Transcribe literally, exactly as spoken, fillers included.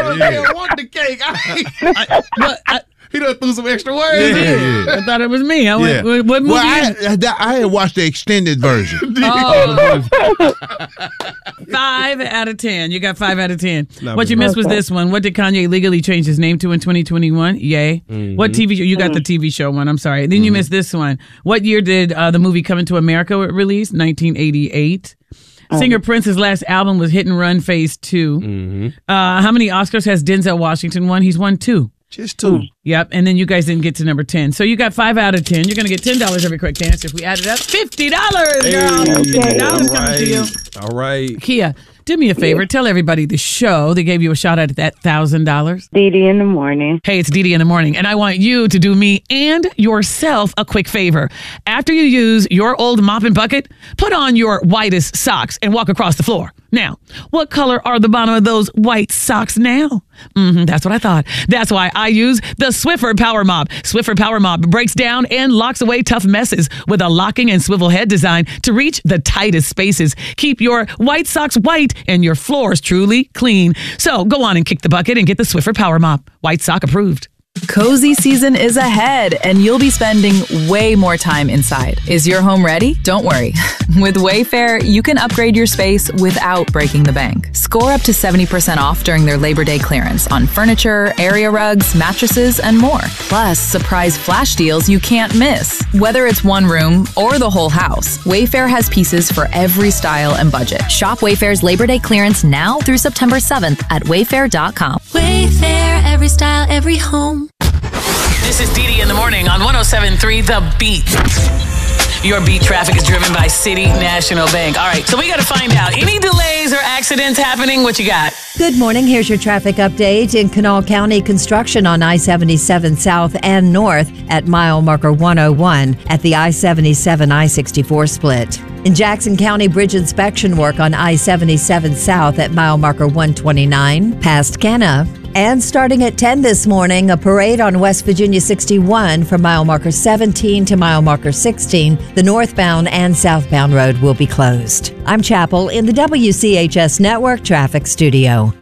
I didn't want the cake. I, I, but I, he done threw some extra words Yeah, in. yeah. I thought it was me. I went, Yeah. what, what movie? Well, I, is- I, I had watched the extended version. Oh. Five out of ten. You got five out of ten. Not What you bad. missed was this one. What did Kanye legally change his name to in twenty twenty-one? Yay. Mm-hmm. What T V show? You got the T V show one. I'm sorry. Then you missed this one. What year did uh, the movie Coming to America release? nineteen eighty-eight. Singer Prince's last album was Hit and Run Phase two. Mm-hmm. Uh, how many Oscars has Denzel Washington won? He's won two. Just two. Yep, and then you guys didn't get to number ten. So you got five out of ten. You're going to get ten dollars every correct answer. If we add it up, fifty dollars, girl. fifty dollars coming to you. All right. Kia, do me a favor. Tell everybody the show. They gave you a shot at that one thousand dollars. Dee Dee in the morning. Hey, it's Dee Dee in the morning, and I want you to do me and yourself a quick favor. After you use your old mop and bucket, put on your whitest socks and walk across the floor. Now, what color are the bottom of those white socks now? Mm-hmm, that's what I thought. That's why I use the Swiffer Power Mop. Swiffer Power Mop breaks down and locks away tough messes with a locking and swivel head design to reach the tightest spaces. Keep your white socks white and your floors truly clean. So go on and kick the bucket and get the Swiffer Power Mop. White sock approved. Cozy season is ahead, and you'll be spending way more time inside. Is your home ready? Don't worry. With Wayfair, you can upgrade your space without breaking the bank. Score up to seventy percent off during their Labor Day clearance on furniture, area rugs, mattresses, and more. Plus, surprise flash deals you can't miss. Whether it's one room or the whole house, Wayfair has pieces for every style and budget. Shop Wayfair's Labor Day clearance now through September seventh at wayfair dot com. Wayfair, every style, every home. This is Dee Dee in the morning on one oh seven point three The Beat. Your beat traffic is driven by City National Bank. All right, so we got to find out. Any delays or accidents happening? What you got? Good morning. Here's your traffic update. In Kanawha County, construction on I seventy-seven South and North at mile marker one oh one at the I seventy-seven I sixty-four split. In Jackson County, bridge inspection work on I seventy-seven South at mile marker one twenty-nine past Kenna. And starting at ten this morning, a parade on West Virginia sixty-one from mile marker seventeen to mile marker sixteen. The northbound and southbound road will be closed. I'm Chapel in the W C H S Network Traffic Studio.